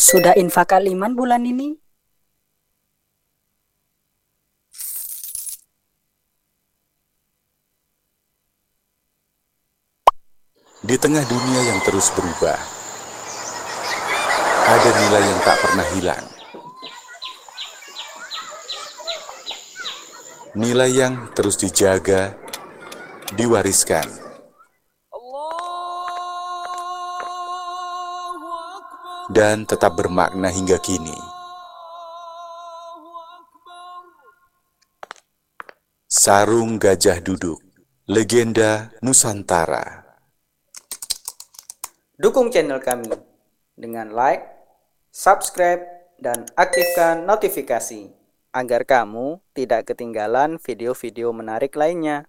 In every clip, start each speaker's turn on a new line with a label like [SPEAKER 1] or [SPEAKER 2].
[SPEAKER 1] Sudah infak Al-Iman bulan ini?
[SPEAKER 2] Di tengah dunia yang terus berubah, ada nilai yang tak pernah hilang. Nilai yang terus dijaga, diwariskan. Dan tetap bermakna hingga kini. Sarung Gajah Duduk, legenda Nusantara.
[SPEAKER 1] Dukung channel kami dengan like, subscribe, dan aktifkan notifikasi agar kamu tidak ketinggalan video-video menarik lainnya.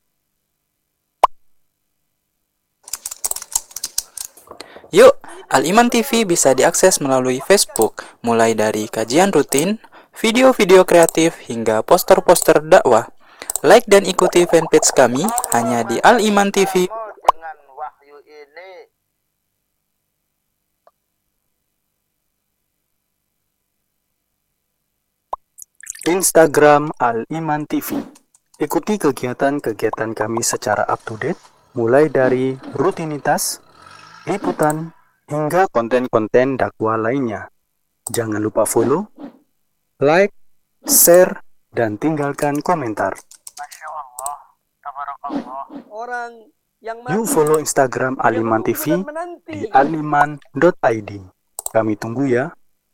[SPEAKER 3] Yuk, Al-Iman TV bisa diakses melalui Facebook, mulai dari kajian rutin, video-video kreatif, hingga poster-poster dakwah. Like dan ikuti fanpage kami hanya di Al-Iman TV.
[SPEAKER 4] Dengan wahyu ini,
[SPEAKER 5] Instagram Al-Iman TV. Ikuti kegiatan-kegiatan kami secara up-to-date, mulai dari rutinitas, liputan, hingga konten-konten dakwah lainnya. Jangan lupa follow, like, share, dan tinggalkan komentar.
[SPEAKER 4] Masya Allah, tabarakallah. Orang yang
[SPEAKER 5] Yuk follow Instagram Al-Iman TV di aliman.id. Kami tunggu ya.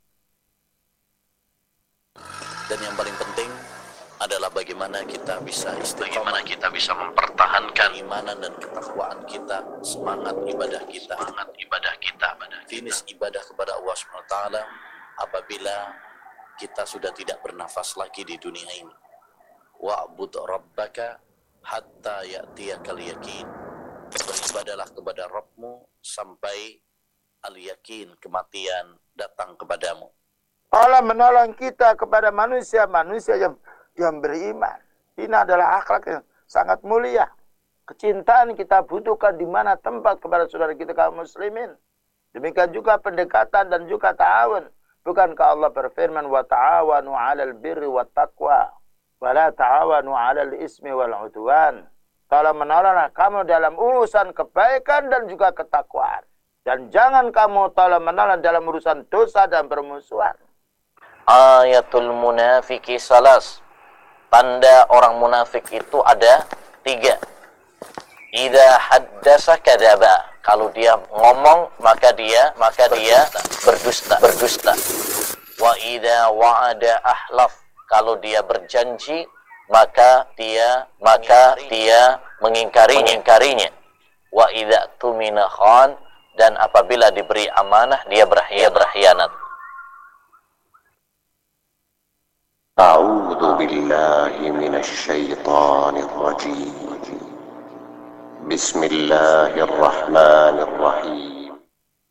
[SPEAKER 6] Dan yang paling penting adalah bagaimana kita bisa istiqomah, bagaimana kita bisa mempertahankan imanan dan ketakwaan kita, semangat ibadah kita, finish ibadah kepada Allah SWT apabila kita sudah tidak bernafas lagi di dunia ini. Wa'bud rabbaka hatta ya'tiyakal yakin. Beribadalah kepada Rabbmu sampai al-yakin, kematian datang kepadamu.
[SPEAKER 4] Allah menolong kita kepada manusia-manusia yang beriman. Ini adalah akhlak yang sangat mulia. Kecintaan kita butuhkan di mana tempat kepada saudara kita kaum muslimin. Demikian juga pendekatan dan juga ta'awun. Bukankah Allah berfirman, wa ta'awanu 'alal birri wat taqwa wa la ta'awanu 'alal ismi wal 'udwan. Tolong menolonglah kamu dalam urusan kebaikan dan juga ketakwaan. Dan jangan kamu tolong menolong dalam urusan dosa dan permusuhan.
[SPEAKER 6] Ayatul munafiki salas. Tanda orang munafik itu ada 3. Idza haddasa kadzaba. Kalau dia ngomong maka dia berdusta. Wa idza wa'ada ahlaf. Kalau dia berjanji maka dia mengingkarinya. Wa idza tumina khan. Dan apabila diberi amanah dia berkhianat.
[SPEAKER 7] أعوذ بالله من الشيطان الرجيم بسم الله الرحمن الرحيم